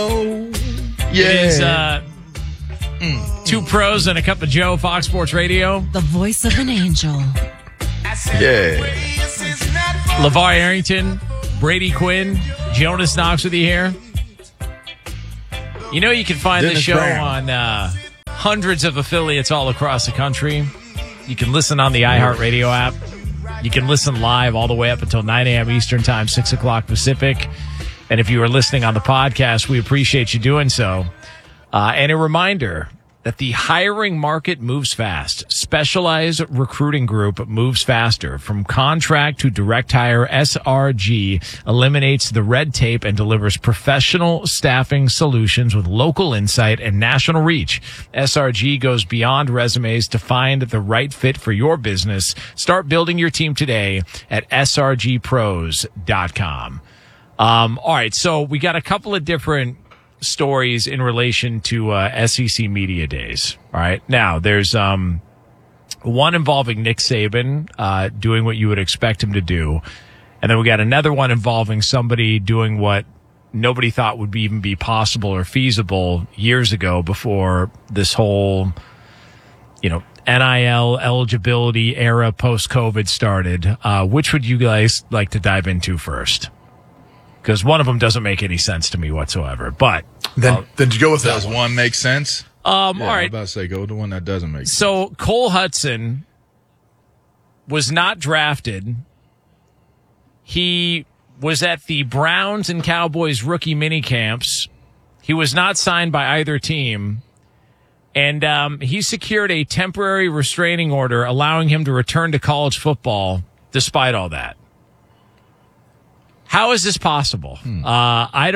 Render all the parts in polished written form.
It is two pros and a cup of Joe, Fox Sports Radio. The voice of an angel. Yeah. LeVar Arrington, Brady Quinn, Jonas Knox with you here. You know you can find this show on hundreds of affiliates all across the country. You can listen on the iHeartRadio app. You can listen live all the way up until 9 a.m. Eastern Time, 6 o'clock Pacific. And if you are listening on the podcast, we appreciate you doing so. And a reminder that the hiring market moves fast. Specialized Recruiting Group moves faster. From contract to direct hire, SRG eliminates the red tape and delivers professional staffing solutions with local insight and national reach. SRG goes beyond resumes to find the right fit for your business. Start building your team today at srgpros.com. All right, so we got a couple of different stories in relation to SEC Media Days. All right, now there's one involving Nick Saban doing what you would expect him to do, and then we got another one involving somebody doing what nobody thought would even be possible or feasible years ago before this whole, NIL eligibility era post-COVID started. Which would you guys like to dive into first? Because one of them doesn't make any sense to me whatsoever. But then you go with that. Does one make sense? All right. I'm about to say go with the one that doesn't make sense. So Cole Hudson was not drafted. He was at the Browns and Cowboys rookie mini camps. He was not signed by either team. And he secured a temporary restraining order allowing him to return to college football despite all that. How is this possible? I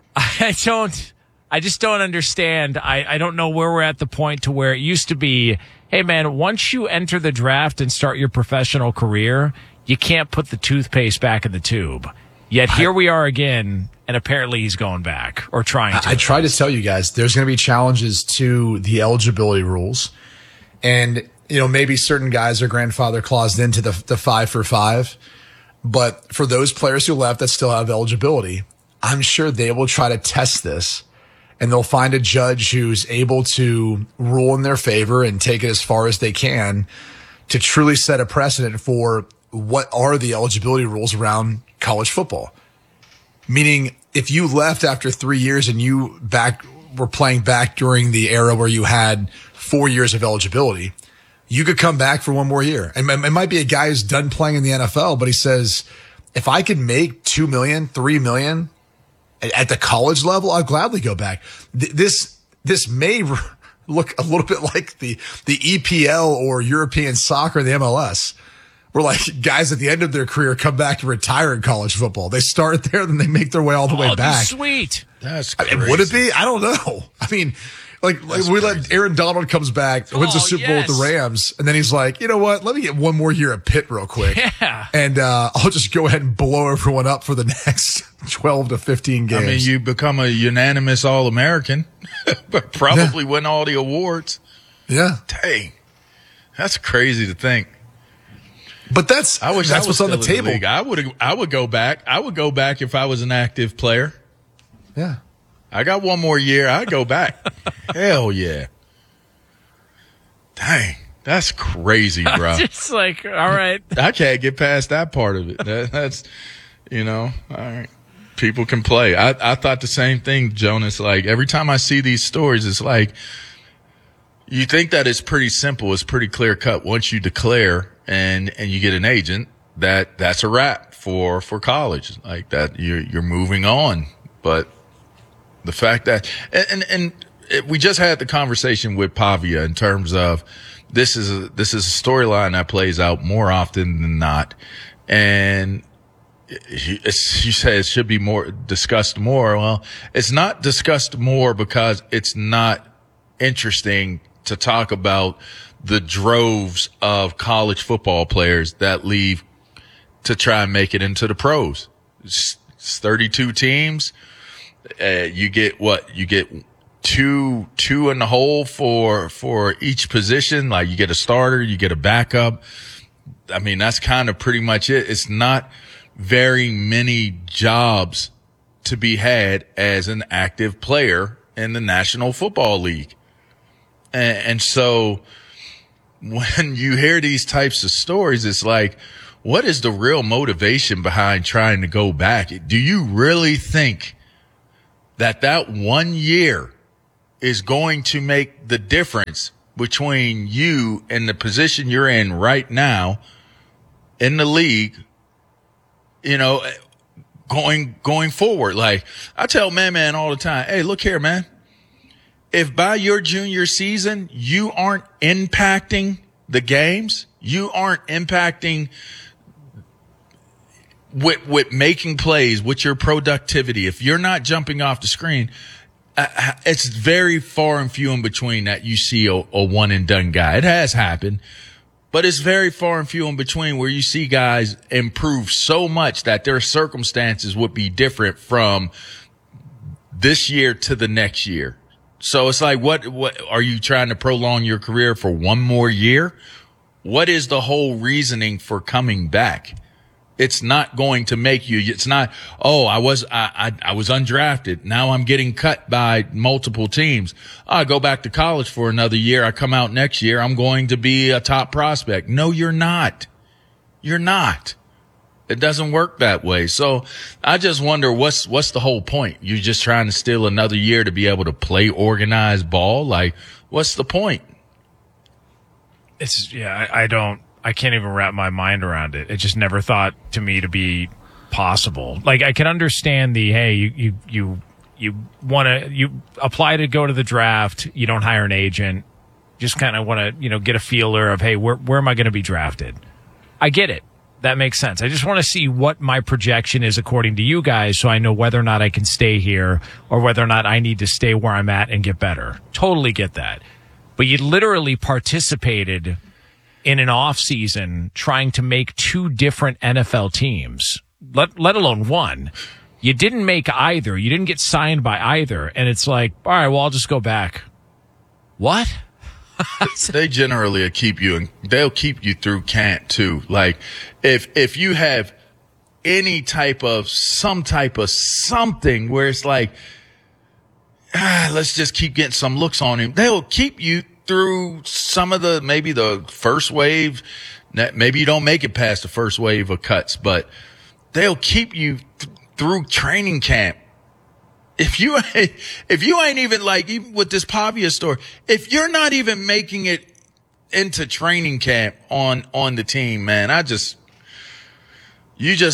just don't understand. I don't know where we're at the point to where it used to be, hey man, once you enter the draft and start your professional career, you can't put the toothpaste back in the tube. Yet here we are again, and apparently he's going back or trying to. I tried to tell you guys there's going to be challenges to the eligibility rules. And, maybe certain guys are grandfather claused into the 5 for 5. But for those players who left that still have eligibility, I'm sure they will try to test this, and they'll find a judge who's able to rule in their favor and take it as far as they can to truly set a precedent for what are the eligibility rules around college football. Meaning, if you left after 3 years and you were playing back during the era where you had 4 years of eligibility, you could come back for one more year. And it might be a guy who's done playing in the NFL, but he says, if I could make $2 million, $3 million at the college level, I'll gladly go back. This may look a little bit like the EPL or European soccer, the MLS, where like guys at the end of their career come back to retire in college football. They start there, then they make their way all the way back. Sweet. That's crazy. Would it be? I don't know. I mean, Like we let Aaron Donald comes back, wins the Super Bowl with the Rams, and then he's like, you know what? Let me get one more year at Pitt real quick. Yeah. And I'll just go ahead and blow everyone up for the next 12 to 15 games. I mean, you become a unanimous All-American, but probably win all the awards. Yeah. Dang. That's crazy to think. But that's what's on the table. I would go back. I would go back if I was an active player. Yeah. I got one more year. I'd go back. Hell yeah. Dang. That's crazy, bro. Just like, all right. I can't get past that part of it. That's, all right. People can play. I thought the same thing, Jonas. Like, every time I see these stories, it's like, you think that it's pretty simple. It's pretty clear cut. Once you declare and you get an agent, that's a wrap for college. Like that, you're moving on. But the fact that, and we just had the conversation with Pavia in terms of this is a storyline that plays out more often than not. And she said it should be discussed more. Well, it's not discussed more because it's not interesting to talk about the droves of college football players that leave to try and make it into the pros. It's 32 teams. You get what? You get two in the hole for each position. Like you get a starter, you get a backup. I mean, that's kind of pretty much it. It's not very many jobs to be had as an active player in the National Football League. And so when you hear these types of stories, it's like, what is the real motivation behind trying to go back? Do you really think that 1 year is going to make the difference between you and the position you're in right now in the league, going forward? Like, I tell man all the time, hey, look here, man. If by your junior season you aren't impacting the games, you aren't impacting with making plays, with your productivity, if you're not jumping off the screen, it's very far and few in between that you see a one and done guy. It has happened, but it's very far and few in between where you see guys improve so much that their circumstances would be different from this year to the next year. So it's like, what are you trying to prolong your career for one more year? What is the whole reasoning for coming back? It's not going to make you. It's not, I was undrafted. Now I'm getting cut by multiple teams. I go back to college for another year. I come out next year. I'm going to be a top prospect. No, you're not. You're not. It doesn't work that way. So I just wonder what's the whole point? You're just trying to steal another year to be able to play organized ball? Like, what's the point? I can't even wrap my mind around it. It just never thought to me to be possible. Like, I can understand you apply to go to the draft. You don't hire an agent. Just kind of want to, get a feeler of, hey, where am I going to be drafted? I get it. That makes sense. I just want to see what my projection is according to you guys, so I know whether or not I can stay here or whether or not I need to stay where I'm at and get better. Totally get that. But you literally participated in an off season trying to make two different NFL teams, let alone one. You didn't make either. You didn't get signed by either. And it's like, all right, well, I'll just go back. What? They generally keep you, and they'll keep you through camp too. Like, if you have any type of something where it's like, let's just keep getting some looks on him, they'll keep you through some of maybe the first wave. Maybe you don't make it past the first wave of cuts, but they'll keep you through training camp. If you ain't even, like, even with this Pavia story, if you're not even making it into training camp on the team, man, you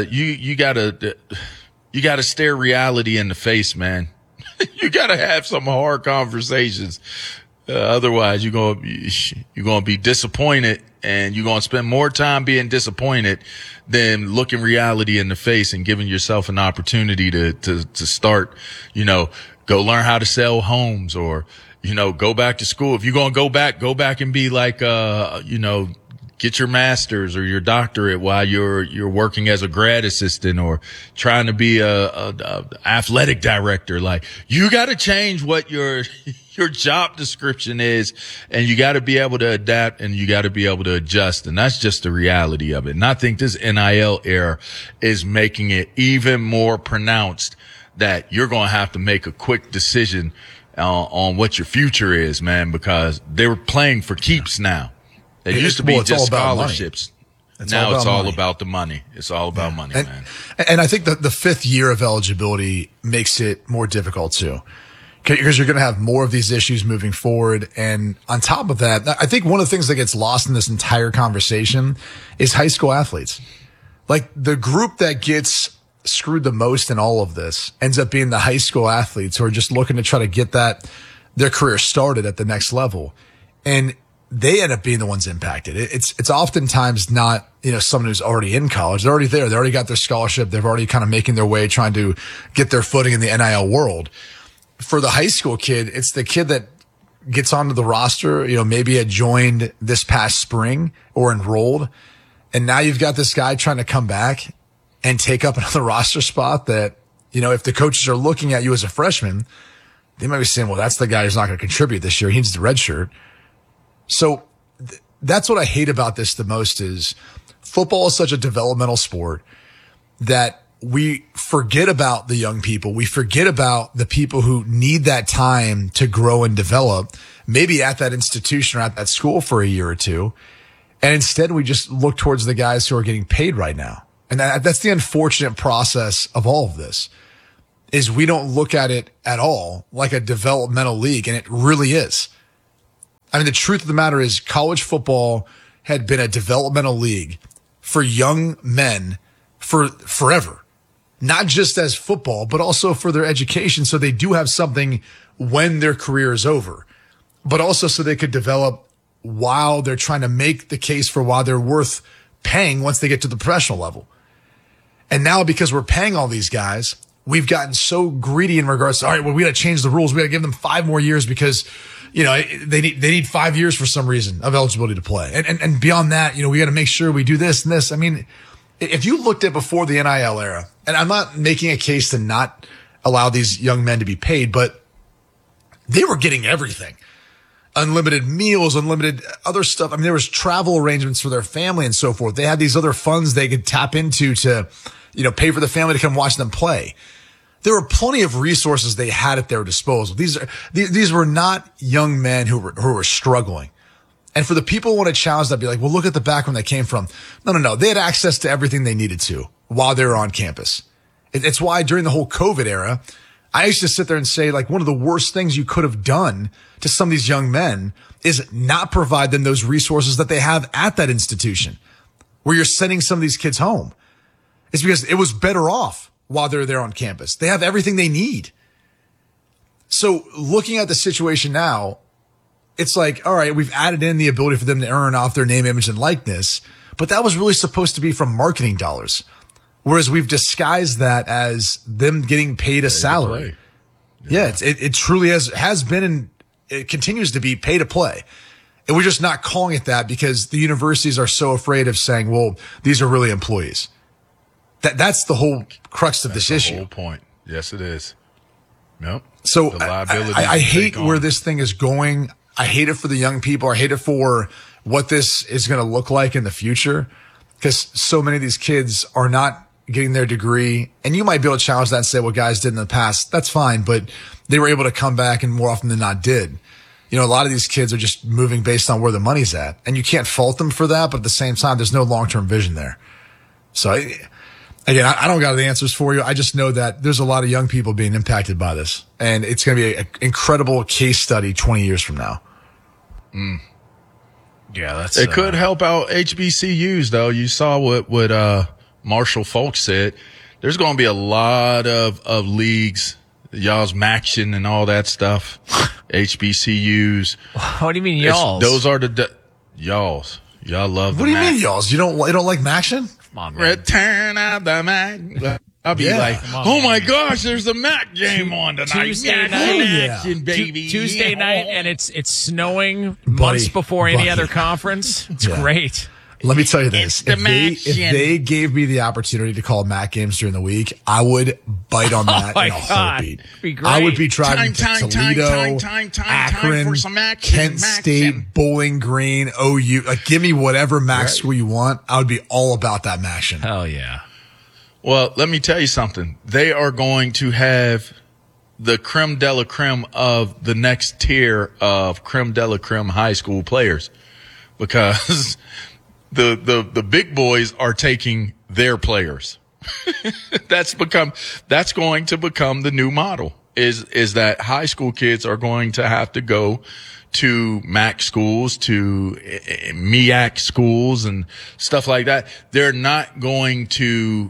gotta stare reality in the face, man. You gotta have some hard conversations. Otherwise you're gonna be disappointed, and you're gonna spend more time being disappointed than looking reality in the face and giving yourself an opportunity to start, go learn how to sell homes, or, go back to school. If you're gonna go back and be like, get your master's or your doctorate while you're working as a grad assistant, or trying to be a athletic director. Like, you got to change what your job description is, and you got to be able to adapt, and you got to be able to adjust. And that's just the reality of it. And I think this NIL era is making it even more pronounced that you're going to have to make a quick decision on what your future is, man, because they're playing for keeps now. It used to be just scholarships. Now it's all about the money. It's all about money, man. And I think that the fifth year of eligibility makes it more difficult too, because you're going to have more of these issues moving forward. And on top of that, I think one of the things that gets lost in this entire conversation is high school athletes. Like, the group that gets screwed the most in all of this ends up being the high school athletes who are just looking to try to get their career started at the next level. And they end up being the ones impacted. It's oftentimes not, someone who's already in college. They're already there. They already got their scholarship. They've already kind of making their way, trying to get their footing in the NIL world. For the high school kid, it's the kid that gets onto the roster, maybe had joined this past spring or enrolled. And now you've got this guy trying to come back and take up another roster spot that, if the coaches are looking at you as a freshman, they might be saying, well, that's the guy who's not going to contribute this year. He needs the red shirt. So that's what I hate about this the most is football is such a developmental sport that we forget about the young people. We forget about the people who need that time to grow and develop, maybe at that institution or at that school for a year or two. And instead we just look towards the guys who are getting paid right now. And that's the unfortunate process of all of this, is we don't look at it at all like a developmental league. And it really is. I mean, the truth of the matter is college football had been a developmental league for young men for forever. Not just as football, but also for their education. So they do have something when their career is over, but also so they could develop while they're trying to make the case for why they're worth paying once they get to the professional level. And now because we're paying all these guys, we've gotten so greedy in regards to, all right, well, we got to change the rules. We got to give them 5 more years because, they need 5 years for some reason of eligibility to play. And beyond that, we got to make sure we do this and this. I mean, if you looked at before the NIL era, and I'm not making a case to not allow these young men to be paid, but they were getting everything. Unlimited meals, unlimited other stuff. I mean, there was travel arrangements for their family and so forth. They had these other funds they could tap into to, pay for the family to come watch them play. There were plenty of resources they had at their disposal. These were not young men who were struggling. And for the people who want to challenge that, be like, well, look at the background they came from. No. They had access to everything they needed to while they were on campus. It's why during the whole COVID era, I used to sit there and say, like, one of the worst things you could have done to some of these young men is not provide them those resources that they have at that institution where you're sending some of these kids home. It's because it was better off while they're there on campus. They have everything they need. So looking at the situation now, it's like, all right, we've added in the ability for them to earn off their name, image, and likeness, but that was really supposed to be from marketing dollars. Whereas we've disguised that as them getting paid a salary. Yeah, it truly has been, and it continues to be pay to play. And we're just not calling it that because the universities are so afraid of saying, well, these are really employees. That's the whole crux of this issue. The whole point. Yes, it is. Yep. So I hate where this thing is going. I hate it for the young people. I hate it for what this is going to look like in the future, because so many of these kids are not getting their degree. And you might be able to challenge that and say what guys did in the past. That's fine. But they were able to come back and more often than not did. A lot of these kids are just moving based on where the money's at. And you can't fault them for that. But at the same time, there's no long-term vision there. So again, I don't got the answers for you. I just know that there's a lot of young people being impacted by this. And it's going to be an incredible case study 20 years from now. Yeah, it could help out HBCUs, though. You saw what Marshall Falk said. There's going to be a lot of leagues, y'all's Maction and all that stuff, HBCUs. What do you mean, y'all's? Those are the y'all's. Y'all love the Mac. What do you mean, y'all's? You don't like Maction? Come on, man. Return of the Mac. I'll be like, oh my gosh, there's a Mac game on tonight. Tuesday night, baby. Tuesday night, and it's snowing months before any other conference. It's great. Let me tell you this. If they gave me the opportunity to call Mac games during the week, I would bite on that in a heartbeat. Be great. I would be driving to Toledo, Akron, Kent State, Bowling Green, OU. Like, give me whatever Mac school you want. I would be all about that Maction. Hell yeah. Well, let me tell you something. They are going to have the creme de la creme of the next tier of creme de la creme high school players, because the big boys are taking their players. That's going to become the new model, is that high school kids are going to have to go to MAC schools, to MEAC schools and stuff like that. They're not going to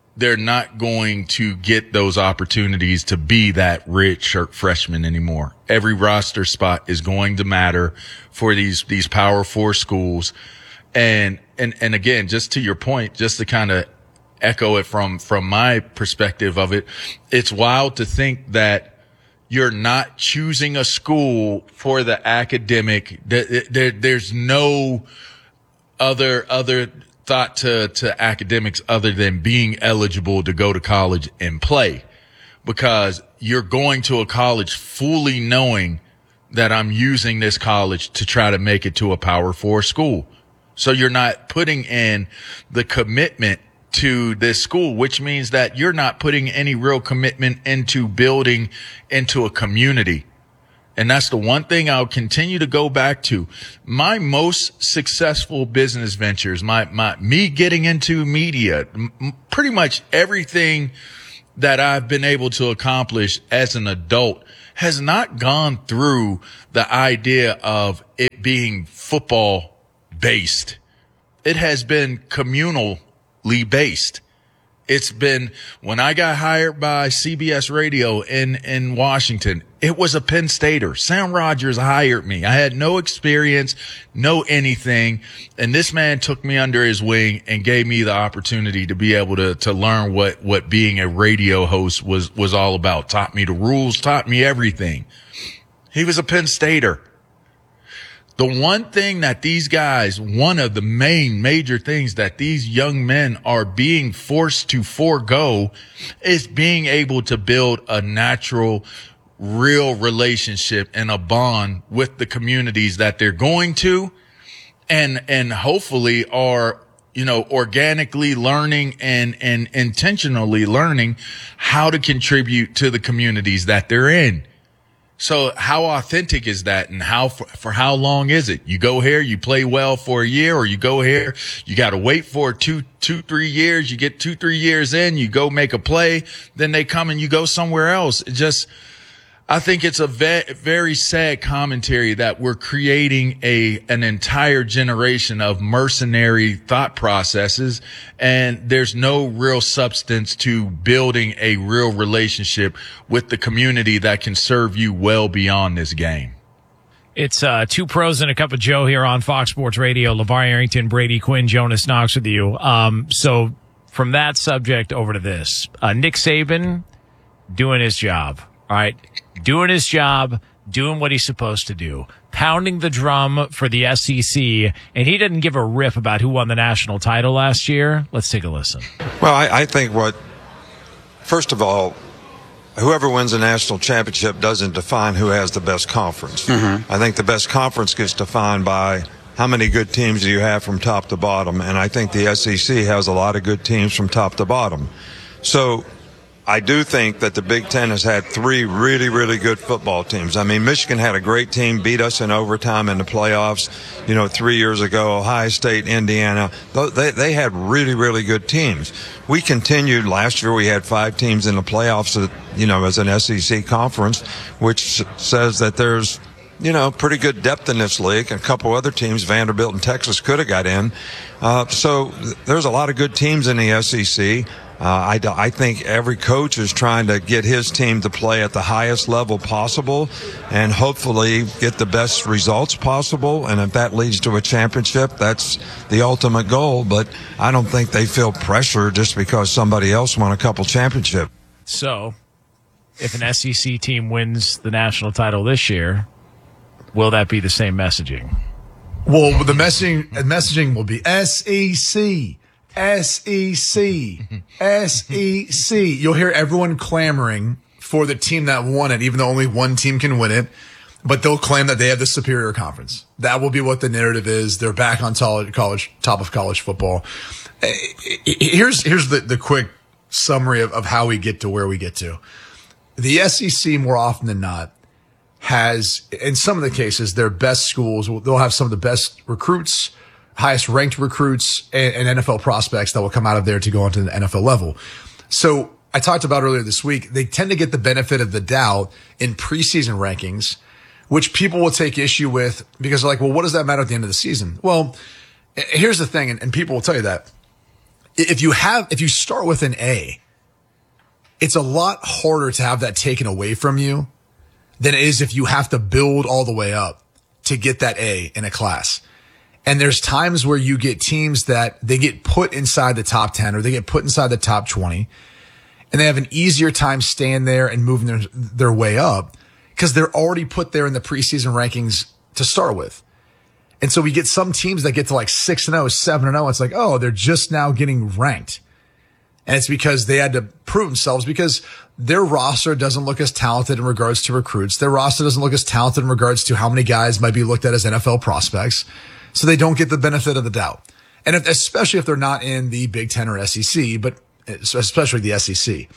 get those opportunities to be that redshirt freshman anymore. Every roster spot is going to matter for these Power 4 schools. And again, just to your point, just to kind of echo it from my perspective of it, it's wild to think that you're not choosing a school for the academic. There's no other thought to academics other than being eligible to go to college and play, because you're going to a college fully knowing that I'm using this college to try to make it to a Power 4 school. So you're not putting in the commitment to this school, which means that you're not putting any real commitment into building into a community. And that's the one thing I'll continue to go back to. My most successful business ventures, me getting into media, pretty much everything that I've been able to accomplish as an adult has not gone through the idea of it being football based. It has been communally based. It's been, when I got hired by CBS Radio in Washington, it was a Penn Stater. Sam Rogers hired me. I had no experience, no anything. And this man took me under his wing and gave me the opportunity to be able to learn what being a radio host was all about. Taught me the rules, taught me everything. He was a Penn Stater. The one thing that these guys, one of the main major things that these young men are being forced to forego is being able to build a natural, real relationship and a bond with the communities that they're going to, and hopefully are, organically learning and intentionally learning how to contribute to the communities that they're in. So how authentic is that, and for how long is it? You go here, you play well for a year, or you go here, you got to wait for 3 years. You get 2-3 years in, you go make a play, then they come and you go somewhere else. I think it's a very sad commentary that we're creating an entire generation of mercenary thought processes, and there's no real substance to building a real relationship with the community that can serve you well beyond this game. It's Two Pros and a Cup of Joe here on Fox Sports Radio. LeVar Arrington, Brady Quinn, Jonas Knox with you. So from that subject over to this. Nick Saban doing his job, all right? Doing his job, doing what he's supposed to do, pounding the drum for the SEC, and he didn't give a rip about who won the national title last year. Let's take a listen. Well, I think first of all, whoever wins a national championship doesn't define who has the best conference. Mm-hmm. I think the best conference gets defined by how many good teams do you have from top to bottom, and I think the SEC has a lot of good teams from top to bottom. So I do think that the Big Ten has had 3 really, really good football teams. I mean, Michigan had a great team, beat us in overtime in the playoffs, 3 years ago. Ohio State, Indiana, they had really, really good teams. We continued. Last year we had 5 teams in the playoffs, as an SEC conference, which says that there's, pretty good depth in this league. A couple other teams, Vanderbilt and Texas, could have got in. So there's a lot of good teams in the SEC. I think every coach is trying to get his team to play at the highest level possible and hopefully get the best results possible. And if that leads to a championship, that's the ultimate goal. But I don't think they feel pressure just because somebody else won a couple championships. So if an SEC team wins the national title this year, will that be the same messaging? Well, the messaging will be SEC. SEC. You'll hear everyone clamoring for the team that won it, even though only one team can win it. But they'll claim that they have the superior conference. That will be what the narrative is. They're back on top of college football. Here's the quick summary of how we get to where we get to. The SEC, more often than not, has, in some of the cases, their best schools. They'll have some of the best recruits, highest ranked recruits, and NFL prospects that will come out of there to go onto the NFL level. So I talked about earlier this week, they tend to get the benefit of the doubt in preseason rankings, which people will take issue with because they're like, well, what does that matter at the end of the season? Well, here's the thing, and people will tell you that if you start with an A, it's a lot harder to have that taken away from you than it is if you have to build all the way up to get that A in a class. And there's times where you get teams that they get put inside the top 10 or they get put inside the top 20 and they have an easier time staying there and moving their way up because they're already put there in the preseason rankings to start with. And so we get some teams that get to like 6-0, 7-0. It's like, oh, they're just now getting ranked. And it's because they had to prove themselves because their roster doesn't look as talented in regards to recruits. Their roster doesn't look as talented in regards to how many guys might be looked at as NFL prospects. So they don't get the benefit of the doubt. And especially if they're not in the Big Ten or SEC, but especially the SEC.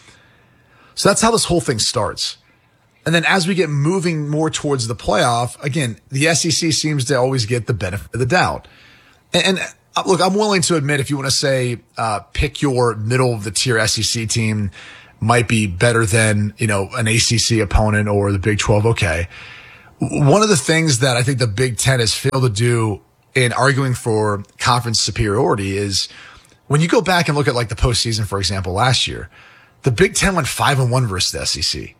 So that's how this whole thing starts. And then as we get moving more towards the playoff, again, the SEC seems to always get the benefit of the doubt. And look, I'm willing to admit, if you want to say, pick your middle of the tier SEC team might be better than, an ACC opponent or the Big 12. Okay. One of the things that I think the Big Ten has failed to do in arguing for conference superiority is when you go back and look at like the postseason, for example, last year, the Big Ten went 5-1 versus the SEC.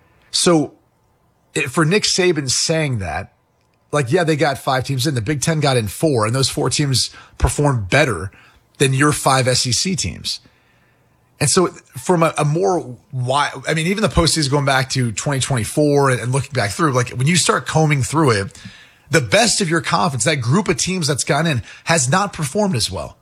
So for Nick Saban saying that, like, yeah, they got 5 teams in, the Big Ten got in 4, and those 4 teams performed better than your 5 SEC teams. And so from a more wide, I mean, even the postseason going back to 2024 and looking back through, like when you start combing through it, the best of your conference, that group of teams that's gone in, has not performed as well.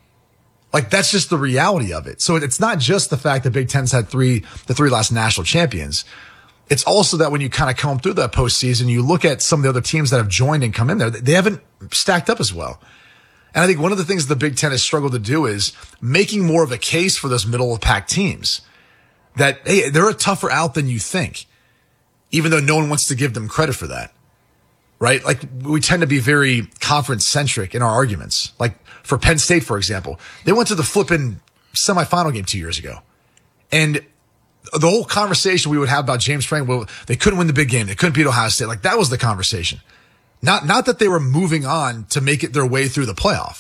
Like, that's just the reality of it. So it's not just the fact that Big Ten's had the 3 last national champions. It's also that when you kind of comb through that postseason, you look at some of the other teams that have joined and come in there, they haven't stacked up as well. And I think one of the things the Big Ten has struggled to do is making more of a case for those middle of the pack teams that, hey, they're a tougher out than you think, even though no one wants to give them credit for that. Right? Like, we tend to be very conference centric in our arguments. Like for Penn State, for example, they went to the flipping semifinal game 2 years ago. And the whole conversation we would have about James Franklin, well, they couldn't win the big game. They couldn't beat Ohio State. Like, that was the conversation. Not that they were moving on to make it their way through the playoff.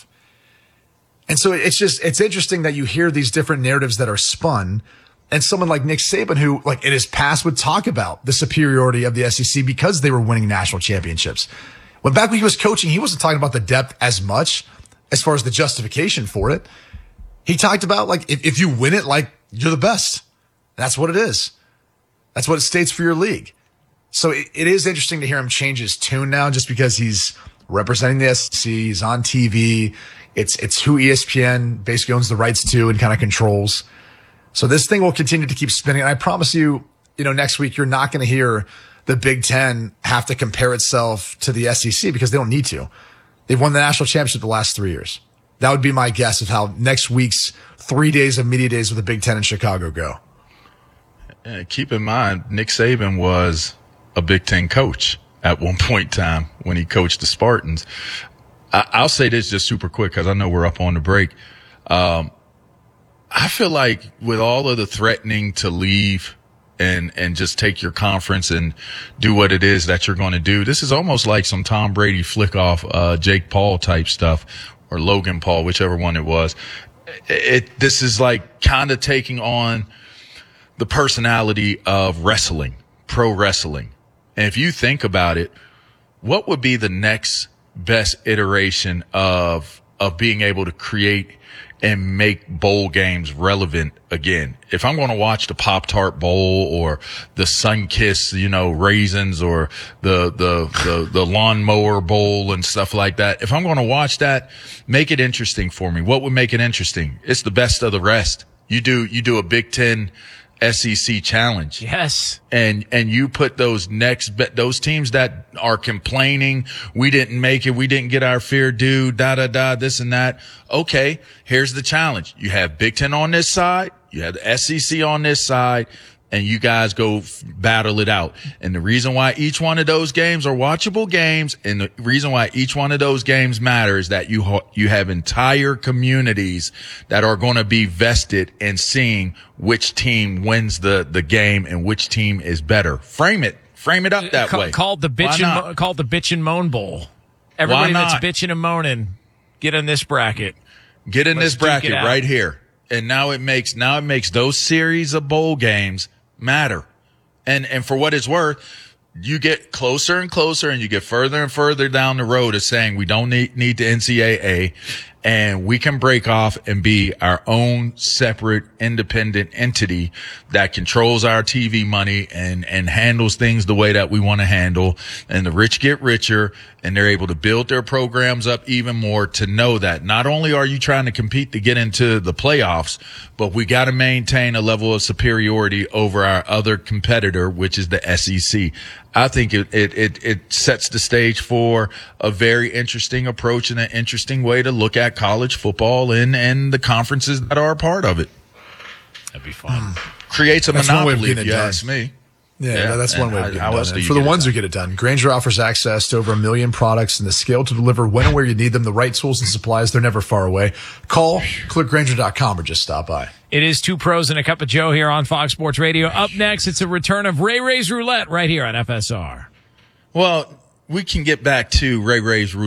And so it's interesting that you hear these different narratives that are spun, and someone like Nick Saban, who like in his past would talk about the superiority of the SEC because they were winning national championships. When he was coaching, he wasn't talking about the depth as much as far as the justification for it. He talked about like, if you win it, like, you're the best. That's what it is. That's what it states for your league. So it is interesting to hear him change his tune now, just because he's representing the SEC. He's on TV. It's who ESPN basically owns the rights to and kind of controls. So this thing will continue to keep spinning. And I promise you, next week, you're not going to hear the Big Ten have to compare itself to the SEC because they don't need to. They've won the national championship the last 3 years. That would be my guess of how next week's 3 days of media days with the Big Ten in Chicago go. Keep in mind, Nick Saban was a Big Ten coach at one point in time when he coached the Spartans. I'll say this just super quick because I know we're up on the break. I feel like with all of the threatening to leave and just take your conference and do what it is that you're going to do, this is almost like some Tom Brady flick off, Jake Paul type stuff, or Logan Paul, whichever one it was. This is like kind of taking on the personality of wrestling, pro wrestling. And if you think about it, what would be the next best iteration of being able to create and make bowl games relevant again? If I'm going to watch the Pop-Tart Bowl or the Sun-Kiss, raisins, or the Lawnmower Bowl and stuff like that, if I'm going to watch that, make it interesting for me. What would make it interesting? It's the best of the rest. You do a Big Ten SEC challenge. Yes. And you put those teams that are complaining, we didn't make it, we didn't get our fair due, this and that. Okay, here's the challenge. You have Big Ten on this side, you have the SEC on this side, and you guys go battle it out. And the reason why each one of those games are watchable games, and the reason why each one of those games matters, that you have entire communities that are going to be vested in seeing which team wins the game and which team is better. Frame it up that way. Called the bitch and moan bowl. Everybody that's bitching and moaning, get in this bracket. Get in this bracket right here. And now it makes those series of bowl games matter. And for what it's worth, you get closer and closer, and you get further and further down the road of saying we don't need the NCAA, and we can break off and be our own separate independent entity that controls our TV money and handles things the way that we want to handle. And the rich get richer, and they're able to build their programs up even more to know that not only are you trying to compete to get into the playoffs, but we got to maintain a level of superiority over our other competitor, which is the SEC. I think it sets the stage for a very interesting approach and an interesting way to look at college football and the conferences that are a part of it. That'd be fun. Creates a That's one way of monopoly, getting if it you done. ask me. Yeah, that's one way of getting how it else done. do And you for the get it ones done? who get it done, Grainger offers access to over 1 million products and the scale to deliver when and where you need them, the right tools and supplies. They're never far away. Call, click Grainger.com, or just stop by. It is Two Pros and a Cup of Joe here on Fox Sports Radio. Up next, it's a return of Ray Ray's Roulette right here on FSR. Well, we can get back to Ray Ray's